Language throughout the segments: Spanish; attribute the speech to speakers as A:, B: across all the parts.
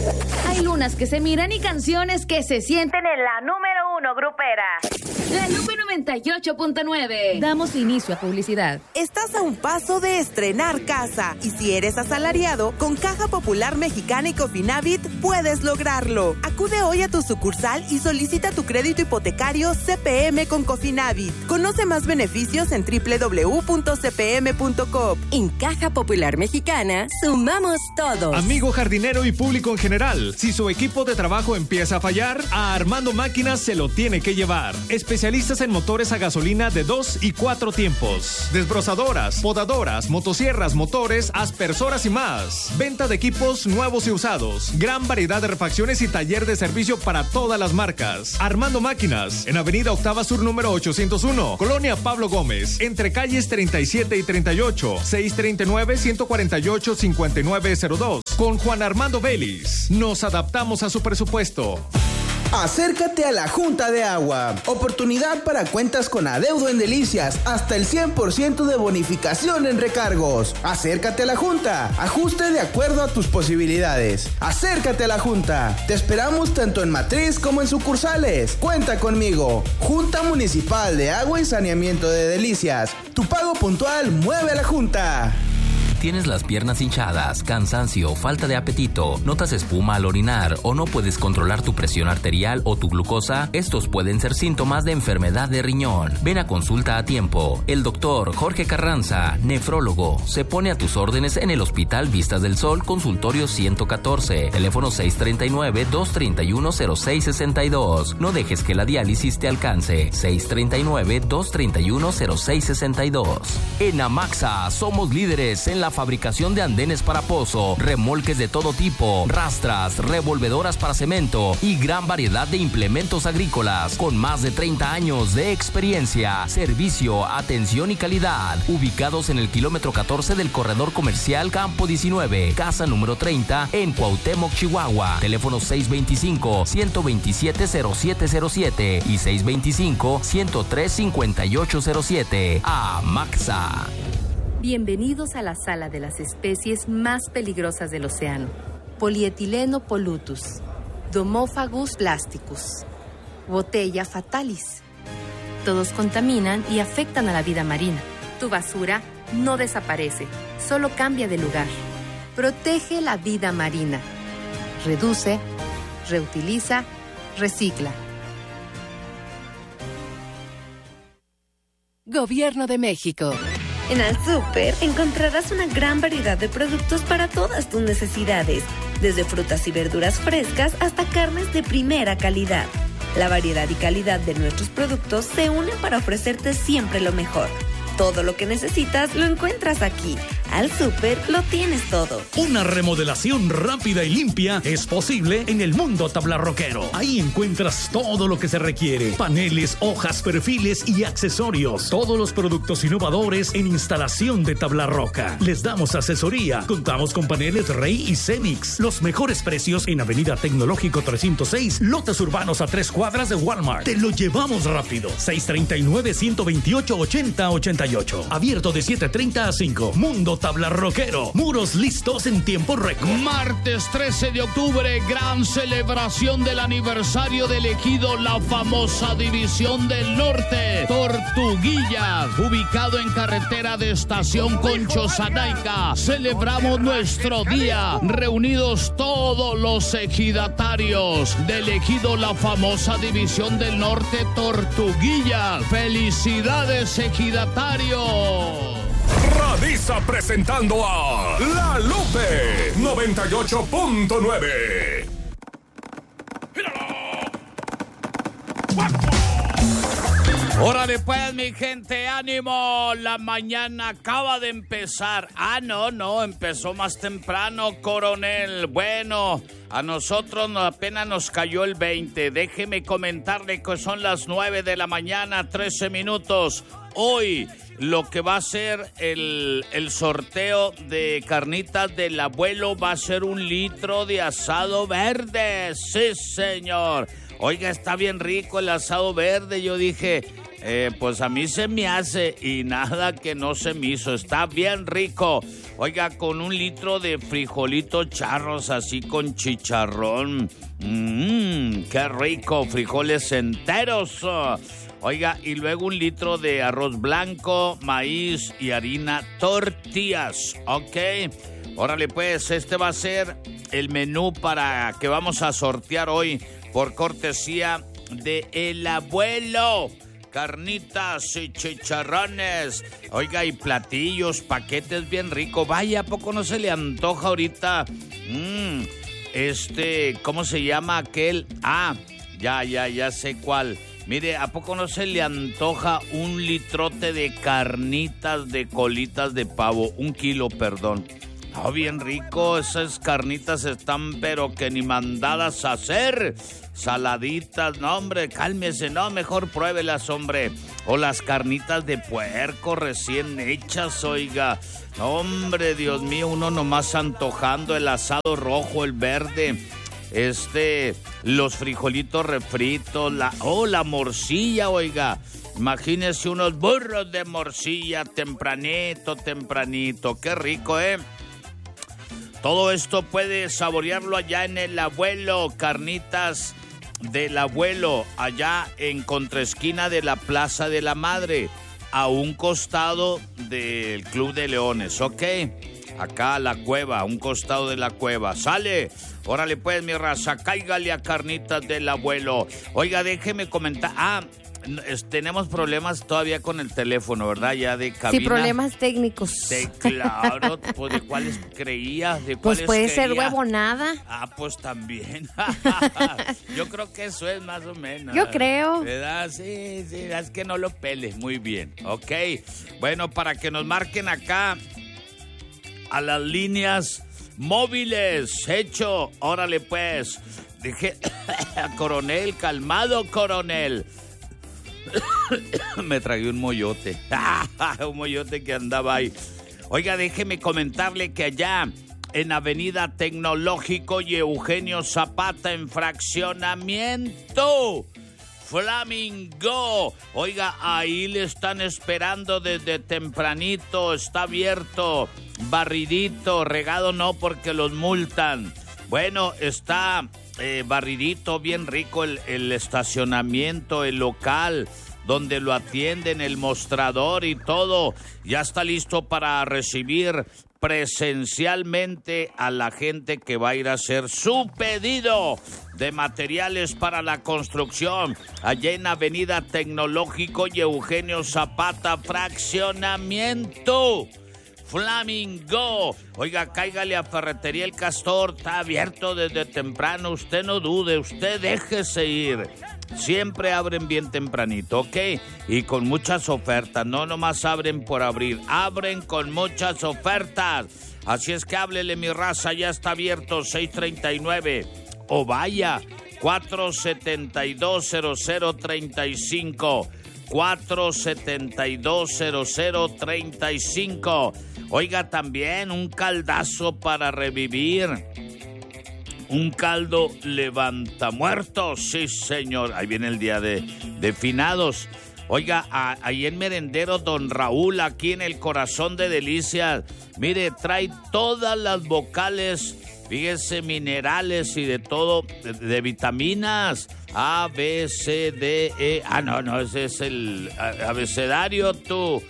A: Hay lunas que se miran y canciones que se sienten en la número 1 grupera. La Lupe 98.9. Damos inicio a publicidad.
B: Estás a un paso de estrenar casa. Y si eres asalariado, con Caja Popular Mexicana y Cofinavit puedes lograrlo. Acude hoy a tu sucursal y solicita tu crédito hipotecario CPM con Cofinavit. Conoce más beneficios en www.cpm.com.
C: En Caja Popular Mexicana, sumamos todos.
D: Amigo jardinero y público en general, si su equipo de trabajo empieza a fallar, a Armando Máquinas se lo tiene que llevar. Especialistas en motores a gasolina de 2 y 4 tiempos. Desbrozadoras, podadoras, motosierras, motores, aspersoras y más. Venta de equipos nuevos y usados. Gran variedad de refacciones y taller de servicio para todas las marcas. Armando Máquinas, en Avenida Octava Sur número 801, Colonia Pablo Gómez, entre calles 37 y 38, 639-148-5902. Con Juan Armando Vélez. Nos adaptamos a su presupuesto.
E: Acércate a la Junta de Agua. Oportunidad para cuentas con adeudo en Delicias. Hasta el 100% de bonificación en recargos. Acércate a la Junta. Ajuste de acuerdo a tus posibilidades. Acércate a la Junta. Te esperamos tanto en matriz como en sucursales. Cuenta conmigo. Junta Municipal de Agua y Saneamiento de Delicias. Tu pago puntual mueve a la Junta.
F: ¿Tienes las piernas hinchadas, cansancio, falta de apetito, notas espuma al orinar o no puedes controlar tu presión arterial o tu glucosa? Estos pueden ser síntomas de enfermedad de riñón. Ven a consulta a tiempo. El doctor Jorge Carranza, nefrólogo, se pone a tus órdenes en el Hospital Vistas del Sol, consultorio 114, teléfono 639-231-0662. No dejes que la diálisis te alcance. 639-231-0662. En Amaxa somos líderes en la fabricación de andenes para pozo, remolques de todo tipo, rastras, revolvedoras para cemento y gran variedad de implementos agrícolas con más de 30 años de experiencia, servicio, atención y calidad. Ubicados en el kilómetro 14 del corredor comercial Campo 19, casa número 30 en Cuauhtémoc, Chihuahua. Teléfono 625-127-0707 y 625-103-5807. Amaxa.
G: Bienvenidos a la sala de las especies más peligrosas del océano. Polietileno pollutus, Domophagus plasticus, Botella fatalis. Todos contaminan y afectan a la vida marina. Tu basura no desaparece, solo cambia de lugar. Protege la vida marina. Reduce, reutiliza, recicla.
C: Gobierno de México.
H: En Al Súper encontrarás una gran variedad de productos para todas tus necesidades, desde frutas y verduras frescas hasta carnes de primera calidad. La variedad y calidad de nuestros productos se unen para ofrecerte siempre lo mejor. Todo lo que necesitas lo encuentras aquí. Al Súper lo tienes todo.
I: Una remodelación rápida y limpia es posible en el Mundo Tablarroquero. Ahí encuentras todo lo que se requiere: paneles, hojas, perfiles y accesorios. Todos los productos innovadores en instalación de tablarroca. Les damos asesoría. Contamos con paneles Rey y Cemix. Los mejores precios en Avenida Tecnológico 306, lotes urbanos a 3 cuadras de Walmart. Te lo llevamos rápido. 639-128-8088. Abierto de 7:30 a 5. Mundo Tablarroquero. Muros listos en tiempo récord.
J: Martes 13 de octubre, gran celebración del aniversario del ejido La Famosa División del Norte. Tortuguilla, ubicado en carretera de Estación Concho-Zanaica. Celebramos nuestro día, reunidos todos los ejidatarios del ejido La Famosa División del Norte, Tortuguilla. ¡Felicidades, ejidatarios!
K: Radisa presentando a La Lupe 98.9.
J: Órale pues, mi gente, ánimo, la mañana acaba de empezar. No, empezó más temprano, coronel. Bueno, a nosotros apenas nos cayó el 20. Déjeme comentarle que son las 9 de la mañana, 13 minutos. Hoy lo que va a ser el sorteo de carnitas del abuelo va a ser 1 litro de asado verde. Sí, señor. Oiga, está bien rico el asado verde. Yo dije, Pues a mí se me hace y nada que no se me hizo. Está bien rico. Oiga, con 1 litro de frijolitos charros así con chicharrón. ¡Qué rico! Frijoles enteros. Oiga, y luego 1 litro de arroz blanco, maíz y harina tortillas. ¿Ok? Órale pues, este va a ser el menú para que vamos a sortear hoy por cortesía de El Abuelo. Carnitas y chicharrones. Oiga, y platillos, paquetes bien ricos. Vaya, ¿a poco no se le antoja ahorita? ¿Cómo se llama aquel? Ya sé cuál. Mire, ¿a poco no se le antoja 1 litrote de carnitas de colitas de pavo? 1 kilo, perdón. Bien rico, esas carnitas están pero que ni mandadas a hacer. Saladitas, no hombre, cálmese, no, mejor pruébelas, hombre. O las carnitas de puerco recién hechas, oiga. Hombre, Dios mío, uno nomás antojando el asado rojo, el verde. Los frijolitos refritos, la morcilla, oiga. Imagínese unos burros de morcilla tempranito. Qué rico, ¿eh? Todo esto puede saborearlo allá en El Abuelo, Carnitas del Abuelo, allá en contraesquina de la Plaza de la Madre, a un costado del Club de Leones, ¿ok? Acá a la cueva, a un costado de la cueva. ¡Sale! Órale pues, mi raza, cáigale a Carnitas del Abuelo. Oiga, déjeme comentar. Tenemos problemas todavía con el teléfono, ¿verdad? Ya de cabina.
L: Sí, problemas técnicos.
J: Claro, pues ¿de cuáles creías?
L: Pues puede ser huevonada.
J: Pues también. Yo creo que eso es más o menos.
L: Yo creo.
J: ¿Verdad? Sí, es que no lo peles. Muy bien, ok. Bueno, para que nos marquen acá a las líneas móviles. Hecho, órale pues. Dije, coronel, calmado, coronel. Me tragué un moyote. Un moyote que andaba ahí. Oiga, déjeme comentarle que allá en Avenida Tecnológico y Eugenio Zapata en fraccionamiento Flamingo. Oiga, ahí le están esperando desde tempranito. Está abierto, barridito, regado no porque los multan. Bueno, está barridito, bien rico el estacionamiento, el local donde lo atienden, el mostrador y todo. Ya está listo para recibir presencialmente a la gente que va a ir a hacer su pedido de materiales para la construcción. Allá en Avenida Tecnológico y Eugenio Zapata, fraccionamiento Flamingo. Oiga, cáigale a Ferretería El Castor, está abierto desde temprano, usted no dude, usted déjese ir. Siempre abren bien tempranito, ¿ok? Y con muchas ofertas, no nomás abren por abrir, abren con muchas ofertas. Así es que háblele, mi raza, ya está abierto, 639. O vaya, 472-0035. 472-0035. Oiga, también un caldazo para revivir. Un caldo levantamuertos, sí señor. Ahí viene el día de finados. Oiga, ahí en Merendero Don Raúl, aquí en el corazón de Delicias. Mire, trae todas las vocales, fíjese, minerales y de todo, de vitaminas. A, B, C, D, E. No, ese es el abecedario, tú.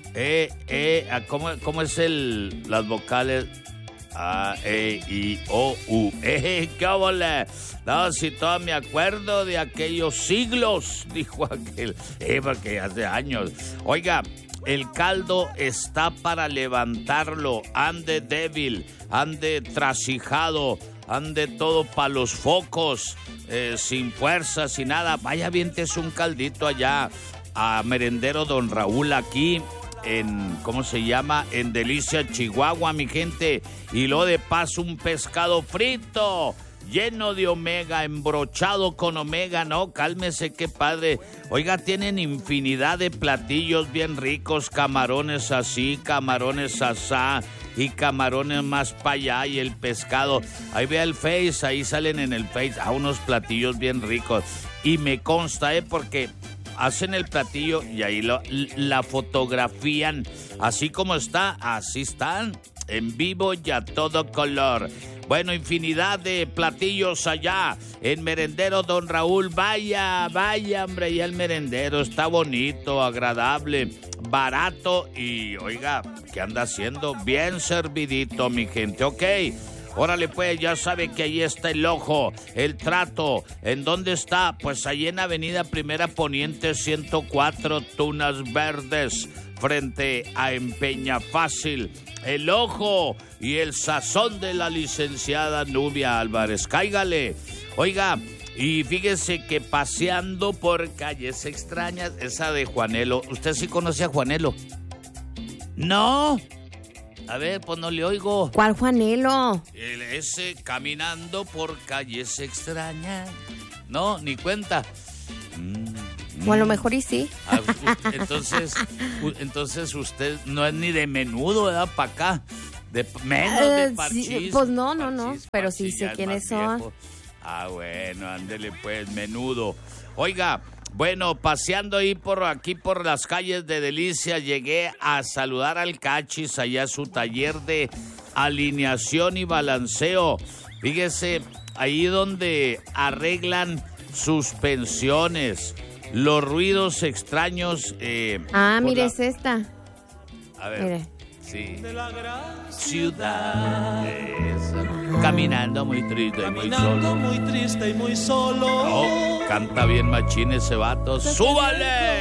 J: ¿Cómo es las vocales? A, E, I, O, U. ¿Qué óvole? No, si todavía me acuerdo de aquellos siglos, dijo aquel. Porque hace años. Oiga, el caldo está para levantarlo. Ande débil, ande trasijado, ande todo para los focos, sin fuerza, sin nada. Vaya, vientes un caldito allá a Merendero Don Raúl, aquí en, ¿cómo se llama? En Delicia, Chihuahua, mi gente. Y lo de paso un pescado frito, lleno de omega, embrochado con omega, ¿no? Cálmese, qué padre. Oiga, tienen infinidad de platillos bien ricos, camarones así, camarones asá y camarones más para allá y el pescado. Ahí vea el Face, ahí salen en el Face unos platillos bien ricos. Y me consta, porque hacen el platillo y ahí la fotografían. Así como está, así están, en vivo y a todo color. Bueno, infinidad de platillos allá en Merendero Don Raúl. Vaya, hombre, ya el merendero está bonito, agradable, barato y, oiga, ¿qué anda haciendo? Bien servidito, mi gente, ¿ok? Órale, pues, ya sabe que ahí está el ojo, el trato. ¿En dónde está? Pues ahí en Avenida Primera Poniente 104, Tunas Verdes, frente a Empeña Fácil. El ojo y el sazón de la licenciada Nubia Álvarez. Cáigale. Oiga, y fíjese que paseando por calles extrañas, esa de Juanelo. ¿Usted sí conoce a Juanelo? ¿No? A ver, pues no le oigo.
L: ¿Cuál Juanelo?
J: Ese caminando por calles extrañas. No, ni cuenta.
L: O a lo mejor y sí.
J: Entonces usted no es ni de Menudo, ¿verdad? Para acá. Menos de Parchís.
L: Sí, pues no. Pero sí sé quiénes son.
J: Viejo. Bueno, ándele pues, Menudo. Oiga, bueno, paseando ahí por las calles de Delicia, llegué a saludar al Cachis allá a su taller de alineación y balanceo. Fíjese, ahí donde arreglan suspensiones, los ruidos extraños.
L: Mire, es esta.
J: A ver.
L: Mire.
J: Sí. Ciudad. Caminando muy triste y muy solo. Oh, canta bien machín ese vato. ¡Súbale!